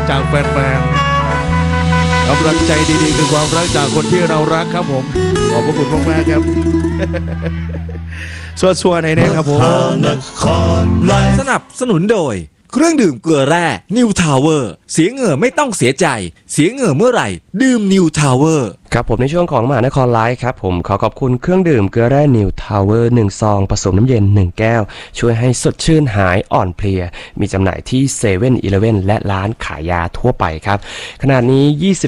จากแฟนๆกำลังใจดีๆคือความรักจากคนที่เรารักครับผมขอบพระคุณมากๆครับชัวร์ๆในนี้ครับผมสนับสนุนโดยเครื่องดื่มเกลือแร่ New Tower เสียเหงื่อไม่ต้องเสียใจเสียเหงื่อเมื่อไหร่ดื่ม New Tower ครับผมในช่วงของมหานครไลฟ์ครับผมขอบคุณเครื่องดื่มเกลือแร่ New Tower 1 ซองผสมน้ำเย็น 1 แก้วช่วยให้สดชื่นหายอ่อนเพลียมีจำหน่ายที่7 e เ e ่ e และร้านขายยาทั่วไปครับขณะนี้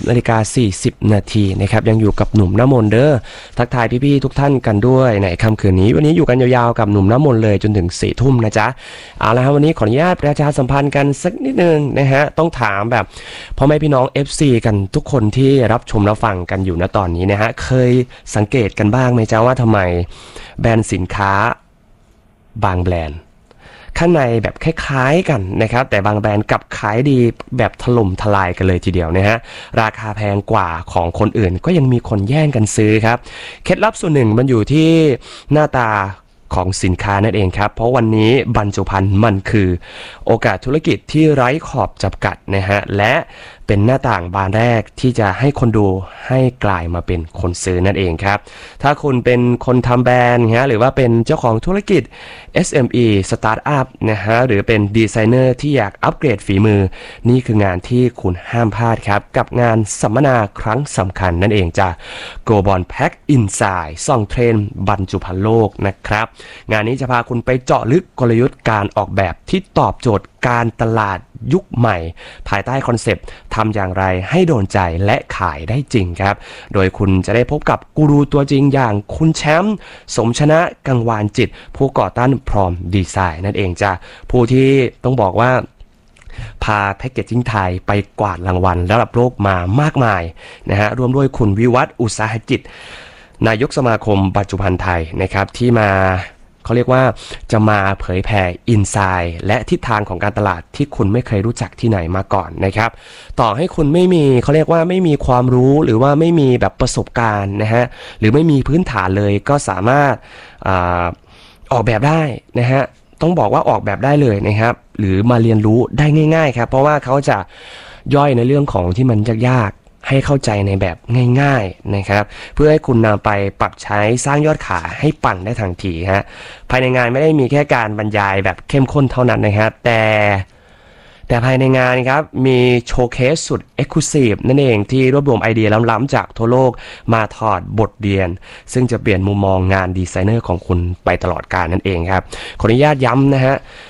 20:40 นาทีนะครับยังอยู่กับหนุ่มน้ำมนต์เด้อทักทายพี่ๆทุกท่านกันด้วยในค่ำคืนนี้วันนี้อยู่กันยาวๆกับหนุ่มน้ำมนต์เลยจนถึง4 ทุ่มนะจ๊ะเอาละครับวันนี้ขออนุญาตประชาสัมพันธ์กันสักนิดนึงนะฮะต้องถามแบบพ่อแม่พี่น้อง FC กันทุกคนที่รับชมรับฟังกันอยู่ณตอนนี้นะฮะเคยสังเกตกันบ้างไหมจ๊ะว่าทำไมแบรนด์สินค้าบางแบรนด์ข้างในแบบคล้ายๆกันนะครับแต่บางแบรนด์กลับขายดีแบบถล่มทลายกันเลยทีเดียวนะฮะราคาแพงกว่าของคนอื่นก็ยังมีคนแย่งกันซื้อครับเคล็ดลับส่วนหนึ่งมันอยู่ที่หน้าตาของสินค้านั่นเองครับเพราะวันนี้บรรจุภัณฑ์มันคือโอกาสธุรกิจที่ไร้ขอบจำกัดนะฮะและเป็นหน้าต่างบานแรกที่จะให้คนดูให้กลายมาเป็นคนซื้อนั่นเองครับถ้าคุณเป็นคนทำแบรนด์หรือว่าเป็นเจ้าของธุรกิจ SME สตาร์ทอัพนะฮะหรือเป็นดีไซเนอร์ที่อยากอัปเกรดฝีมือนี่คืองานที่คุณห้ามพลาดครับกับงานสัมมนาครั้งสำคัญนั่นเองจ้ะ Global Pack Inside ส่องเทรนด์บรรจุภัณฑ์โลกนะครับงานนี้จะพาคุณไปเจาะลึกกลยุทธ์การออกแบบที่ตอบโจทย์การตลาดยุคใหม่ภายใต้คอนเซปต์ทำอย่างไรให้โดนใจและขายได้จริงครับโดยคุณจะได้พบกับกูรูตัวจริงอย่างคุณแชมป์สมชนะกังวานจิตผู้ก่อตั้งพร้อมดีไซน์นั่นเองจ้ะผู้ที่ต้องบอกว่าพาแพ็กเกจจิ้งไทยไปกวาดรางวัลระดับโลกมามากมายนะฮะรวมด้วยคุณวิวัฒน์อุตสาหกิจนายกสมาคมบรรจุภัณฑ์ไทยนะครับที่มาเขาเรียกว่าจะมาเผยแผ่อินไซด์และทิศทางของการตลาดที่คุณไม่เคยรู้จักที่ไหนมาก่อนนะครับต่อให้คุณไม่มีเขาเรียกว่าไม่มีความรู้หรือว่าไม่มีแบบประสบการณ์นะฮะหรือไม่มีพื้นฐานเลยก็สามารถออกแบบได้นะฮะต้องบอกว่าออกแบบได้เลยนะครับหรือมาเรียนรู้ได้ง่ายๆครับเพราะว่าเขาจะย่อยในเรื่องของที่มันยากให้เข้าใจในแบบง่ายๆนะครับเพื่อให้คุณนำไปปรับใช้สร้างยอดขายให้ปังได้ทันทีฮะภายในงานไม่ได้มีแค่การบรรยายแบบเข้มข้นเท่านั้นนะครับแต่ภายในงานครับมีโชว์เคสสุด Exclusive นั่นเองที่รวบรวมไอเดียล้ำๆจากทั่วโลกมาถอดบทเรียนซึ่งจะเปลี่ยนมุมมองงานดีไซเนอร์ของคุณไปตลอดกาลนั่นเองครับขออนุญาตย้ำนะฮะ